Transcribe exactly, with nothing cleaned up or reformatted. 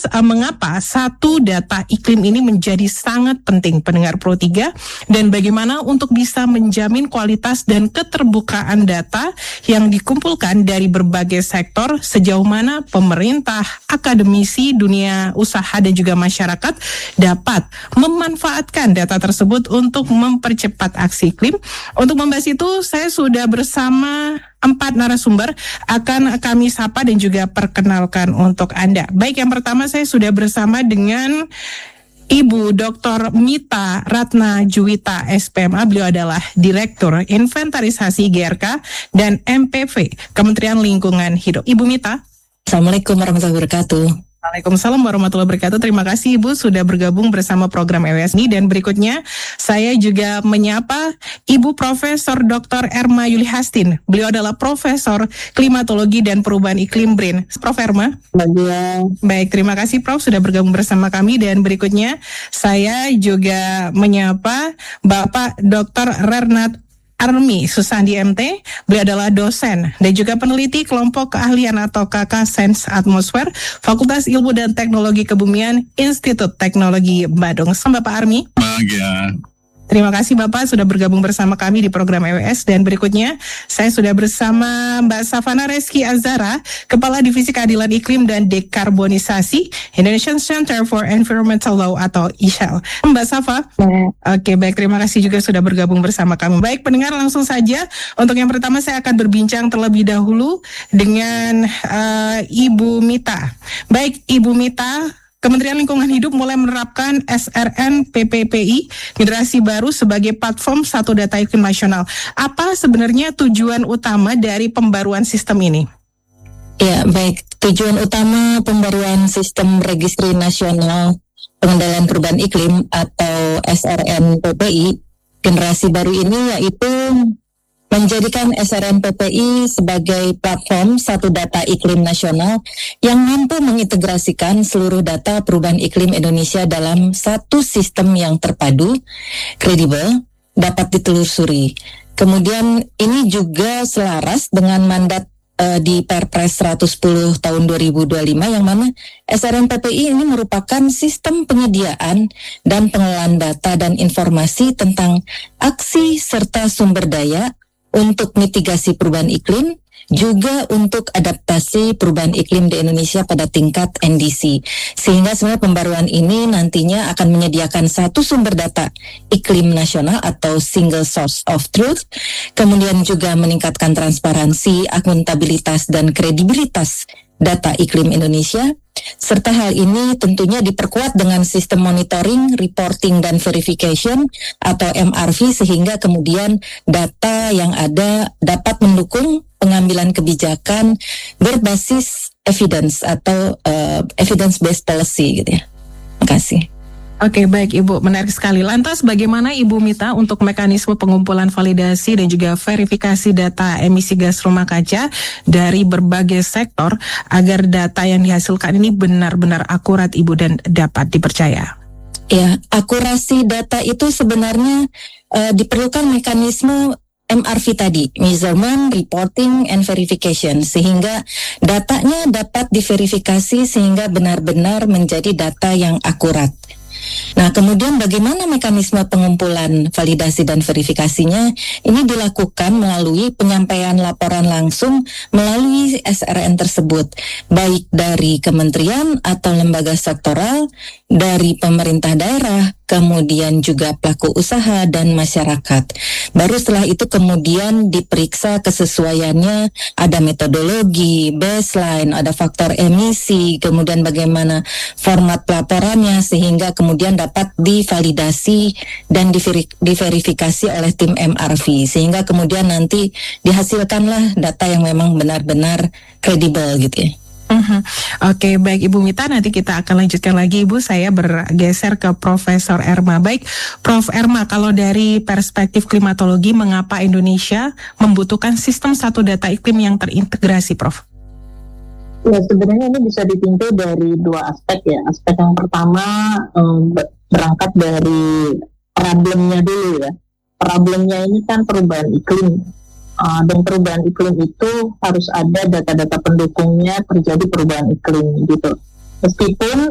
Lantas uh, mengapa satu data iklim ini menjadi sangat penting pendengar Pro tiga, dan bagaimana untuk bisa menjamin kualitas dan keterbukaan data yang dikumpulkan dari berbagai sektor, sejauh mana pemerintah, akademisi, dunia usaha dan juga masyarakat dapat memanfaatkan data tersebut untuk mempercepat aksi iklim. Untuk membahas itu saya sudah bersama empat narasumber, akan kami sapa dan juga perkenalkan untuk Anda. Baik, yang pertama saya sudah bersama dengan Ibu Doktor Mita Ratna Juwita S P M A. Beliau adalah Direktur Inventarisasi G R K dan M P V Kementerian Lingkungan Hidup. Ibu Mita. Assalamualaikum warahmatullahi wabarakatuh. Waalaikumsalam warahmatullahi wabarakatuh. Terima kasih Ibu sudah bergabung bersama program E W S ini. Dan berikutnya saya juga menyapa Ibu Profesor Doktor Erma Yuli Hastin. Beliau adalah Profesor Klimatologi dan Perubahan Iklim B R I N. Prof Erma. Baik. Baik, terima kasih Prof sudah bergabung bersama kami. Dan berikutnya saya juga menyapa Bapak Doktor Rernat Armi Susandi M T. Beliau adalah dosen dan juga peneliti kelompok keahlian atau K K Sains Atmosfer, Fakultas Ilmu dan Teknologi Kebumian, Institut Teknologi Bandung. Selamat Bapak Armi. Bahagia. Terima kasih Bapak sudah bergabung bersama kami di program E W S. Dan berikutnya saya sudah bersama Mbak Safana Reski Azara, Kepala Divisi Keadilan Iklim dan Dekarbonisasi, Indonesian Center for Environmental Law atau I S H E L. Mbak Safa. Ya. Oke, baik, terima kasih juga sudah bergabung bersama kami. Baik pendengar, langsung saja untuk yang pertama saya akan berbincang terlebih dahulu dengan uh, Ibu Mita. Baik Ibu Mita, Kementerian Lingkungan Hidup mulai menerapkan S R N P P P I generasi baru sebagai platform satu data iklim nasional. Apa sebenarnya tujuan utama dari pembaruan sistem ini? Ya, baik. Tujuan utama pembaruan sistem registri nasional pengendalian perubahan iklim atau S R N P P I generasi baru ini yaitu menjadikan S R N P P I sebagai platform satu data iklim nasional yang mampu mengintegrasikan seluruh data perubahan iklim Indonesia dalam satu sistem yang terpadu, kredibel, dapat ditelusuri. Kemudian ini juga selaras dengan mandat uh, di Perpres seratus sepuluh tahun dua ribu dua puluh lima yang mana S R N P P I ini merupakan sistem penyediaan dan pengelolaan data dan informasi tentang aksi serta sumber daya untuk mitigasi perubahan iklim, juga untuk adaptasi perubahan iklim di Indonesia pada tingkat N D C. Sehingga sebenarnya pembaruan ini nantinya akan menyediakan satu sumber data iklim nasional atau single source of truth, kemudian juga meningkatkan transparansi, akuntabilitas, dan kredibilitas data iklim Indonesia, serta hal ini tentunya diperkuat dengan sistem monitoring, reporting, dan verification atau M R V sehingga kemudian data yang ada dapat mendukung pengambilan kebijakan berbasis evidence atau uh, evidence-based policy gitu ya. Terima kasih. Oke, baik Ibu, menarik sekali. Lantas bagaimana Ibu Mita untuk mekanisme pengumpulan validasi dan juga verifikasi data emisi gas rumah kaca dari berbagai sektor agar data yang dihasilkan ini benar-benar akurat Ibu dan dapat dipercaya? Ya, akurasi data itu sebenarnya uh, diperlukan mekanisme M R V tadi, measurement, reporting, and verification, sehingga datanya dapat diverifikasi sehingga benar-benar menjadi data yang akurat. Nah, kemudian bagaimana mekanisme pengumpulan validasi dan verifikasinya? Ini dilakukan melalui penyampaian laporan langsung melalui S R N tersebut, baik dari kementerian atau lembaga sektoral, dari pemerintah daerah, kemudian juga pelaku usaha dan masyarakat. Baru setelah itu kemudian diperiksa kesesuaiannya, ada metodologi, baseline, ada faktor emisi, kemudian bagaimana format pelaporannya sehingga kemudian dapat divalidasi dan diveri- diverifikasi oleh tim M R V sehingga kemudian nanti dihasilkanlah data yang memang benar-benar kredibel gitu ya. Uh-huh. Oke, baik Ibu Mita, nanti kita akan lanjutkan lagi Ibu. Saya bergeser ke Profesor Erma. Baik, Prof Erma, kalau dari perspektif klimatologi, mengapa Indonesia membutuhkan sistem satu data iklim yang terintegrasi, Prof? Ya, sebenarnya ini bisa ditinjau dari dua aspek ya. Aspek yang pertama um, berangkat dari problemnya dulu ya. Problemnya ini kan perubahan iklim. Uh, dan perubahan iklim itu harus ada data-data pendukungnya terjadi perubahan iklim gitu. Meskipun